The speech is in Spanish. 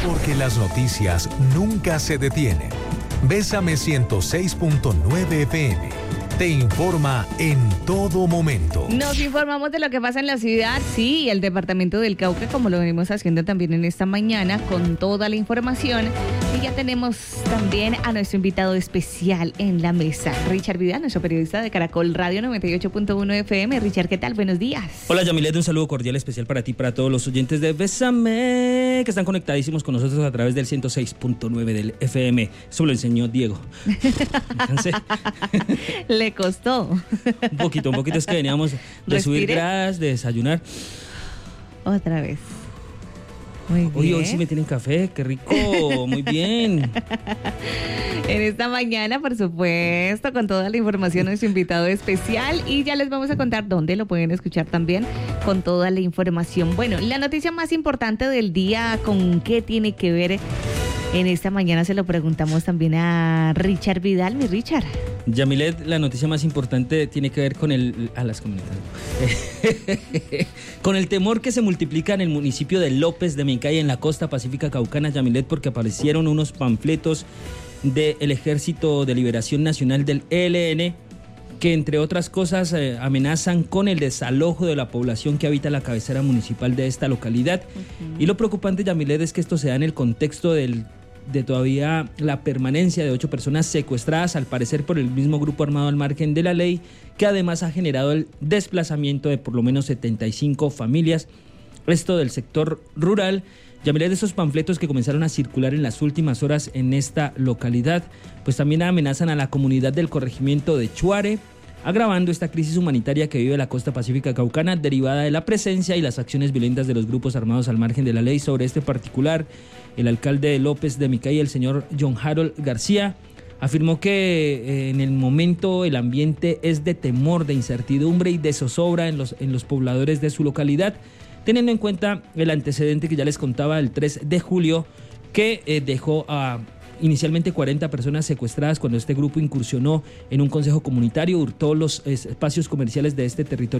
Porque las noticias nunca se detienen. Bésame 106.9 FM. Te informa en todo momento. Nos informamos de lo que pasa en la ciudad, sí, el departamento del Cauca, como lo venimos haciendo también en esta mañana, con toda la información. Y ya tenemos también a nuestro invitado especial en la mesa, Richard Vidal, nuestro periodista de Caracol Radio 98.1 FM. Richard, ¿qué tal? Buenos días. Hola, Yamilet, un saludo cordial especial para ti, para todos los oyentes de Bésame, que están conectadísimos con nosotros a través del 106.9 del FM. Eso me lo enseñó Diego. Le costó. Un poquito, es que veníamos de subir gradas, de desayunar. Otra vez. Muy bien. Hoy sí me tienen café, qué rico, muy bien. En esta mañana, por supuesto, con toda la información, nuestro invitado especial, y ya les vamos a contar dónde lo pueden escuchar también con toda la información. Bueno, la noticia más importante del día, ¿con qué tiene que ver? En esta mañana se lo preguntamos también a Richard Vidal. Mi Richard. Yamilet, la noticia más importante tiene que ver con con el temor que se multiplica en el municipio de López de Mincay, en la costa pacífica caucana, Yamilet, porque aparecieron unos panfletos del Ejército de Liberación Nacional del ELN que, entre otras cosas, amenazan con el desalojo de la población que habita la cabecera municipal de esta localidad. Y lo preocupante, Yamilet, es que esto se da en el contexto de todavía la permanencia de 8 personas secuestradas, al parecer por el mismo grupo armado al margen de la ley, que además ha generado el desplazamiento de por lo menos 75 familias, esto del sector rural. Yamilet, de esos panfletos que comenzaron a circular en las últimas horas en esta localidad, pues también amenazan a la comunidad del corregimiento de Chuare, agravando esta crisis humanitaria que vive la costa pacífica caucana, derivada de la presencia y las acciones violentas de los grupos armados al margen de la ley. Sobre este particular, el alcalde de López de Mincay, el señor John Harold García, afirmó que en el momento el ambiente es de temor, de incertidumbre y de zozobra en los pobladores de su localidad, teniendo en cuenta el antecedente que ya les contaba del 3 de julio, que dejó a inicialmente 40 personas secuestradas cuando este grupo incursionó en un consejo comunitario, hurtó los espacios comerciales de este territorio